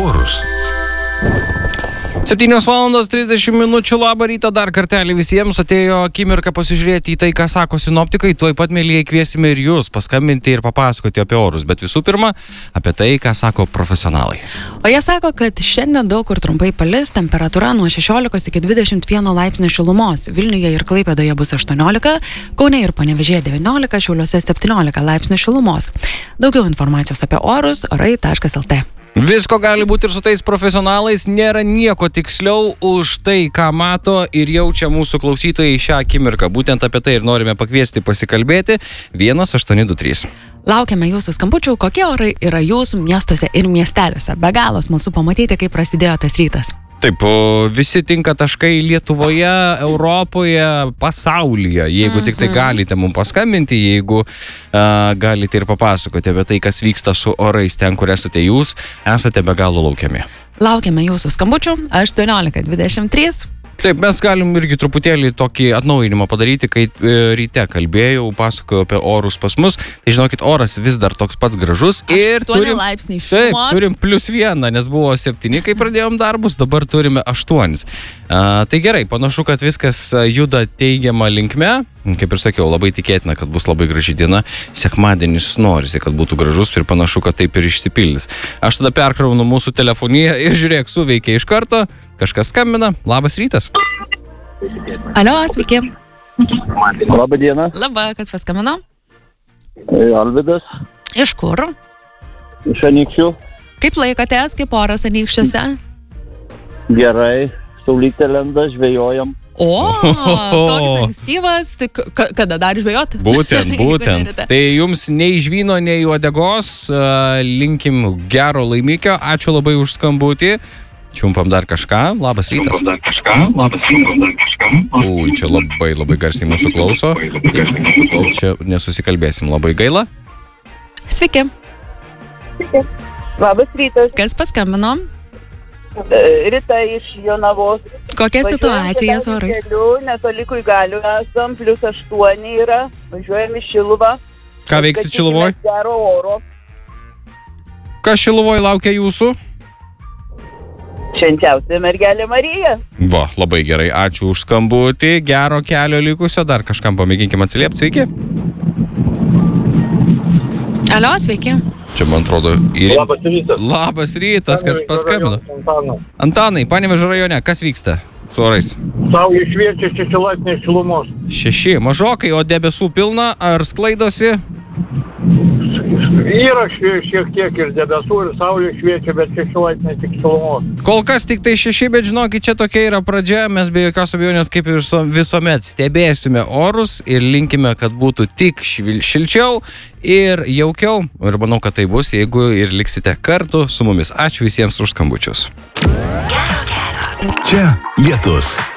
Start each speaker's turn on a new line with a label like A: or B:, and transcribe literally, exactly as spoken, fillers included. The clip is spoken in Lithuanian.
A: orus.
B: septynios valandos trisdešimt minučių, labą rytą dar kartelį visiems, atėjo akimirka pasižiūrėti į tai, ką sako sinoptikai, tuoj pat, mėlyje, kviesime ir jūs paskambinti ir papasakoti apie orus, bet visų pirma, apie tai, ką sako profesionalai.
C: O jie sako, kad šiandien daug kur trumpai palis, temperatūra nuo šešiolikos iki dvidešimt vieno laipsnio šilumos, Vilniuje ir Klaipėdoje bus aštuoniolika, Kaune ir Panevėžyje devyniolika, Šiauliuose septyniolika laipsnių šilumos. Daugiau informacijos apie orus orai taškas el tė.
B: Visko gali būti ir su tais profesionalais, nėra nieko tiksliau už tai, ką mato ir jaučia mūsų klausytojai šią akimirką. Būtent apie tai ir norime pakviesti pasikalbėti. vienas aštuoni du trys.
C: Laukiame jūsų skambučių, kokie orai yra jūsų miestuose ir miesteliuose. Be galo smalsu pamatyti, kaip prasidėjo tas rytas.
B: Taip, visi tinka taškai Lietuvoje, Europoje, pasaulyje. Jeigu mm-hmm. tik tai galite mums paskambinti, jeigu uh, galite ir papasakoti apie tai, kas vyksta su orais ten, kur esate jūs, esate be galo laukiami.
C: Laukiame jūsų skambučių aštuoniolika dvidešimt trys.
B: Taip, mes galim irgi truputėlį tokį atnaujinimą padaryti, kai e, ryte kalbėjau, pasakojau apie orus pas mus. Tai žinokit, oras vis dar toks pats gražus. Ir turim, taip, turim plus vieną, nes buvo septyni, kai pradėjom darbus, dabar turime aštuonis. A, tai gerai, panašu, kad viskas juda teigiamą linkme. Kaip ir sakiau, labai tikėtina, kad bus labai graži diena. Sekmadienis norisi, kad būtų gražus ir panašu, kad taip ir išsipildys. Aš tada perkraunu mūsų telefoniją ir žiūrėk, suveikia iš karto. Kažkas skambina. Labas rytas.
C: Alio, sveiki.
D: Labą dieną.
C: Labą, kas paskambino?
D: Alvydas.
C: Iš kur?
D: Iš Anykščių.
C: Kaip laikotės, kaip oras Anykščiuose?
D: Gerai, saulytė lenda, žvejojam.
C: O, toks ankstyvas, tai k- kada dar žvejot?
B: Būtent, būtent. Tai jums nei žvyno, nei uodegos, uh, linkim gero laimikio, ačiū labai už skambutį. Čiumpam dar kažką, labas rytas.
E: Čiumpam dar kažką, labas čiumpam dar kažką.
B: Ui, čia labai, labai garsiai mūsų klauso. Čia nesusikalbėsim, labai gaila.
C: Sveiki.
F: Sveiki. Labas rytas.
C: Kas paskambino?
F: Rita iš Jonavos.
C: Kokia situacija su orais?
F: Netoli Kuigalių esam, plius aštuoni yra, važiuojam į Šiluvą.
B: Ką veiksit Šiluvoj?
F: Gero oro.
B: Kas Šiluvoj laukia jūsų?
F: Švenčiausia mergelė Marija.
B: Va, labai gerai, ačiū už skambutį, gero kelio likusio, dar kažkam pamėginkim atsiliepti, sveiki.
C: Alio, sveiki.
B: Čia, man atrodo, ir...
D: Labas rytas.
B: Labas rytas, kas paskambino?
D: Antanas.
B: Antanai, Panevėžio rajone, kas vyksta su orais?
D: Saulė šviečia šeši laipsniai šilumos.
B: Šeši, mažokai, o debesų pilna, ar sklaidosi?
D: Yra šiek tiek ir debesų, ir saulė šviečia, bet šeši laipsniai tik šilumos.
B: Kol kas tik tai šeši, bet žinokit, čia tokia yra pradžia, mes be jokios abejonės kaip ir visuomet stebėsime orus ir linkime, kad būtų tik švil, šilčiau ir jaukiau. Ir manau, kad tai bus, jeigu ir liksite kartu su mumis. Ačiū visiems už skambučius.
A: Čia lietus.